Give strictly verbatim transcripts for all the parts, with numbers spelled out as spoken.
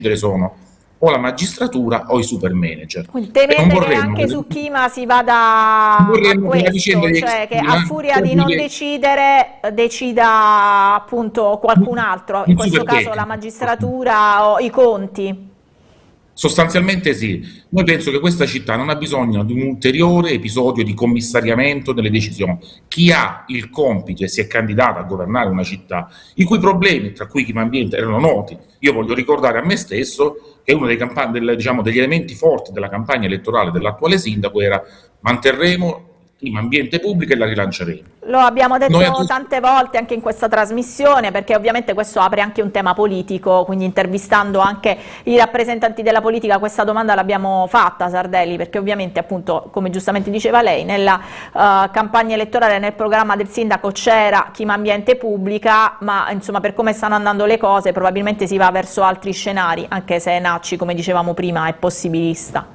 sono o la magistratura o i super manager. Quindi temete che anche su Chima si vada a questo, cioè che a furia di non decidere decida appunto qualcun altro, in questo caso la magistratura o i conti? Sostanzialmente sì. Noi penso che questa città non ha bisogno di un ulteriore episodio di commissariamento delle decisioni. Chi ha il compito e si è candidato a governare una città, i cui problemi, tra cui Chima Ambiente, erano noti. Io voglio ricordare a me stesso che uno dei, del, diciamo, degli elementi forti della campagna elettorale dell'attuale sindaco era: manterremo Chima Ambiente pubblica e la rilanceremo. Lo abbiamo detto Noi tante volte anche in questa trasmissione, perché ovviamente questo apre anche un tema politico, quindi intervistando anche i rappresentanti della politica questa domanda l'abbiamo fatta, Sardelli, perché ovviamente appunto, come giustamente diceva lei, nella uh, campagna elettorale, nel programma del sindaco c'era Chima Ambiente pubblica, ma insomma per come stanno andando le cose probabilmente si va verso altri scenari, anche se Nacci, come dicevamo prima, è possibilista.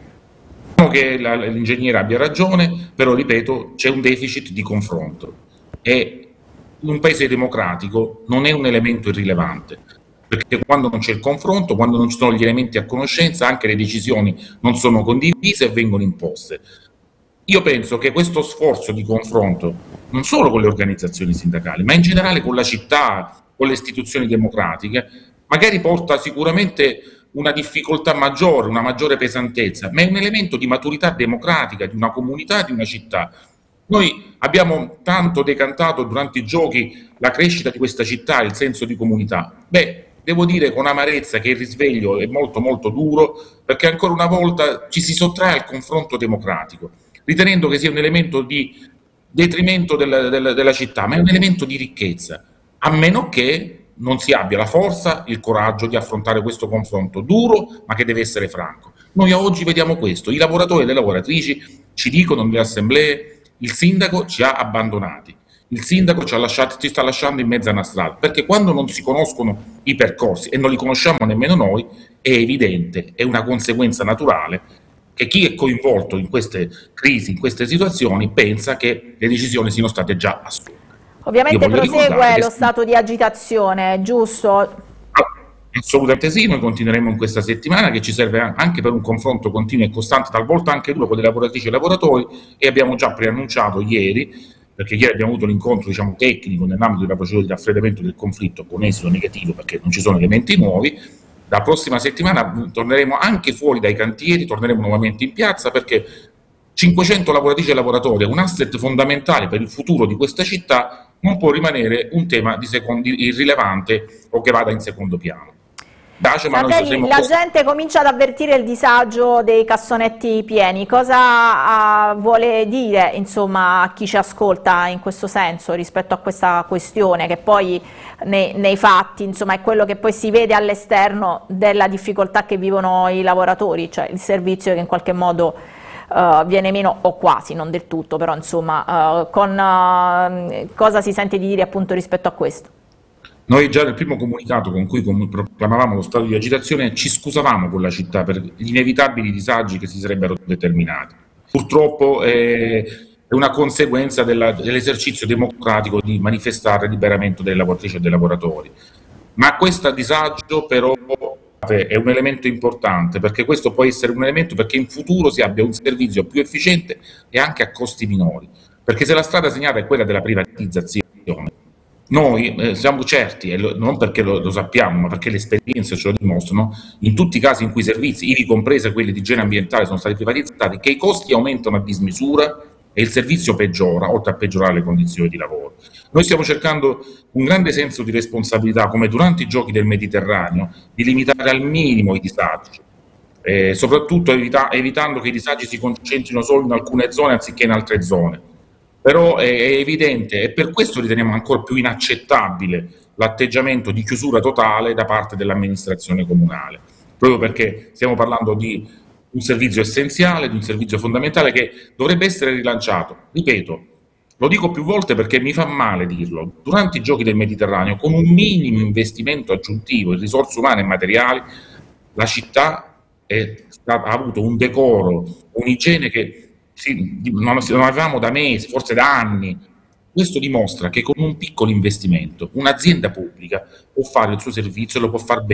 Che l'ingegnere abbia ragione, però ripeto, c'è un deficit di confronto e un paese democratico non è un elemento irrilevante, perché quando non c'è il confronto, quando non ci sono gli elementi a conoscenza, anche le decisioni non sono condivise e vengono imposte. Io penso che questo sforzo di confronto, non solo con le organizzazioni sindacali, ma in generale con la città, con le istituzioni democratiche, magari porta sicuramente una difficoltà maggiore, una maggiore pesantezza, ma è un elemento di maturità democratica di una comunità, di una città. Noi abbiamo tanto decantato durante i giochi la crescita di questa città, il senso di comunità. Beh, devo dire con amarezza che il risveglio è molto molto duro, perché ancora una volta ci si sottrae al confronto democratico, ritenendo che sia un elemento di detrimento della, della, della città, ma è un elemento di ricchezza, a meno che non si abbia la forza, il coraggio di affrontare questo confronto duro, ma che deve essere franco. Noi oggi vediamo questo: i lavoratori e le lavoratrici ci dicono nelle assemblee: il sindaco ci ha abbandonati, il sindaco ci, ha lasciati, ci sta lasciando in mezzo a una strada, perché quando non si conoscono i percorsi, e non li conosciamo nemmeno noi, è evidente, è una conseguenza naturale, che chi è coinvolto in queste crisi, in queste situazioni, pensa che le decisioni siano state già assunte. Ovviamente prosegue lo stato di agitazione, giusto? Assolutamente sì, noi continueremo in questa settimana, che ci serve anche per un confronto continuo e costante, talvolta anche duro, con le lavoratrici e i lavoratori, e abbiamo già preannunciato ieri, perché ieri abbiamo avuto l'incontro diciamo, tecnico nell'ambito della procedura di raffreddamento del conflitto con esito negativo, perché non ci sono elementi nuovi. La prossima settimana torneremo anche fuori dai cantieri, torneremo nuovamente in piazza, perché cinquecento lavoratrici e lavoratori è un asset fondamentale per il futuro di questa città, non può rimanere un tema di secondi, irrilevante o che vada in secondo piano. Dace, ma Sardelli, noi la gente comincia ad avvertire il disagio dei cassonetti pieni. Cosa uh, vuole dire insomma, a chi ci ascolta in questo senso rispetto a questa questione, che poi nei, nei fatti insomma, è quello che poi si vede all'esterno della difficoltà che vivono i lavoratori, cioè il servizio che in qualche modo Uh, viene meno o quasi, non del tutto, però insomma uh, con, uh, cosa si sente di dire appunto rispetto a questo? Noi già nel primo comunicato con cui proclamavamo lo stato di agitazione ci scusavamo con la città per gli inevitabili disagi che si sarebbero determinati. Purtroppo è una conseguenza dell'esercizio democratico di manifestare il liberamento delle lavoratrici e dei lavoratori, ma questo disagio però è un elemento importante, perché questo può essere un elemento perché in futuro si abbia un servizio più efficiente e anche a costi minori, perché se la strada segnata è quella della privatizzazione, noi eh, siamo certi, e lo, non perché lo, lo sappiamo, ma perché le esperienze ce lo dimostrano, in tutti i casi in cui i servizi, ivi comprese quelli di igiene ambientale, sono stati privatizzati, che i costi aumentano a dismisura e il servizio peggiora, oltre a peggiorare le condizioni di lavoro. Noi stiamo cercando un grande senso di responsabilità, come durante i giochi del Mediterraneo, di limitare al minimo i disagi, eh, soprattutto evita evitando che i disagi si concentrino solo in alcune zone anziché in altre zone. Però è, è evidente, e per questo riteniamo ancora più inaccettabile l'atteggiamento di chiusura totale da parte dell'amministrazione comunale, proprio perché stiamo parlando di un servizio essenziale, di un servizio fondamentale che dovrebbe essere rilanciato. Ripeto, lo dico più volte perché mi fa male dirlo, durante i giochi del Mediterraneo, con un minimo investimento aggiuntivo in risorse umane e materiali, la città è stata, ha avuto un decoro, un'igiene che sì, non avevamo da mesi, forse da anni. Questo dimostra che con un piccolo investimento un'azienda pubblica può fare il suo servizio e lo può far bene.